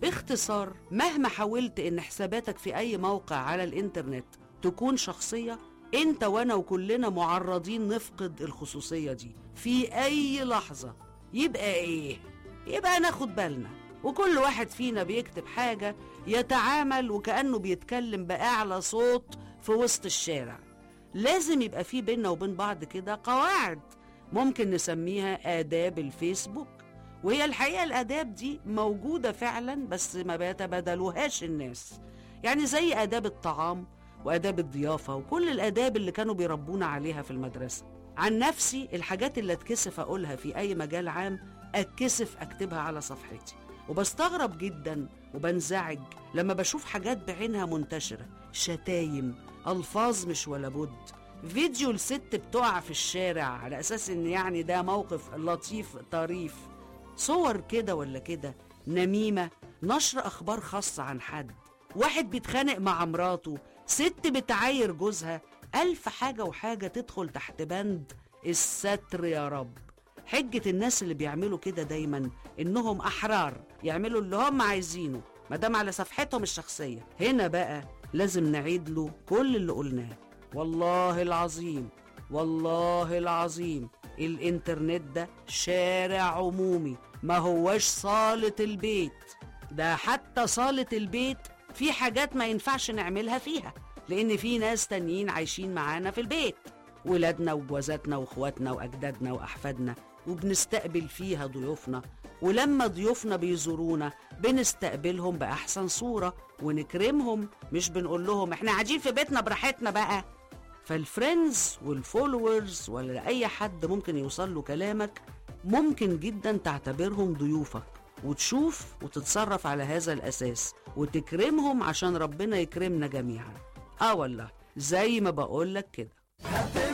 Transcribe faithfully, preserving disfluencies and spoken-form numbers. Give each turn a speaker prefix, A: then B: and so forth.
A: باختصار، مهما حاولت ان حساباتك في اي موقع على الانترنت تكون شخصية، انت وانا وكلنا معرضين نفقد الخصوصية دي في اي لحظة. يبقى ايه؟ يبقى ناخد بالنا، وكل واحد فينا بيكتب حاجة يتعامل وكأنه بيتكلم بأعلى صوت في وسط الشارع. لازم يبقى في بيننا وبين بعض كده قواعد ممكن نسميها آداب الفيسبوك، وهي الحقيقة الآداب دي موجودة فعلا بس ما بيتبادلوهاش الناس، يعني زي آداب الطعام وآداب الضيافة وكل الآداب اللي كانوا بيربونا عليها في المدرسة. عن نفسي الحاجات اللي اتكسف أقولها في أي مجال عام اتكسف أكتبها على صفحتي، وبستغرب جدا وبنزعج لما بشوف حاجات بعينها منتشرة، شتايم، ألفاظ مش ولا بد، فيديو لست بتقع في الشارع على أساس إن يعني ده موقف لطيف طريف، صور كده ولا كده، نميمة، نشر أخبار خاصة عن حد، واحد بيتخانق مع مراته، ست بتعاير جوزها، ألف حاجة وحاجة تدخل تحت بند الستر يا رب. حجة الناس اللي بيعملوا كده دايما إنهم أحرار يعملوا اللي هم عايزينه مادام على صفحتهم الشخصية. هنا بقى لازم نعيد له كل اللي قلناه. والله العظيم والله العظيم الانترنت ده شارع عمومي، ما هوش صالة البيت. ده حتى صالة البيت في حاجات ما ينفعش نعملها فيها، لأن في ناس تانيين عايشين معانا في البيت، ولادنا وجوازاتنا واخواتنا وأجدادنا وأحفادنا، وبنستقبل فيها ضيوفنا، ولما ضيوفنا بيزورونا بنستقبلهم بأحسن صورة ونكرمهم، مش بنقول لهم احنا قاعدين في بيتنا براحتنا بقى. فالفريندز والفولورز ولا أي حد ممكن يوصل له كلامك ممكن جدا تعتبرهم ضيوفك، وتشوف وتتصرف على هذا الأساس وتكرمهم عشان ربنا يكرمنا جميعا. آه والله زي ما بقولك كده.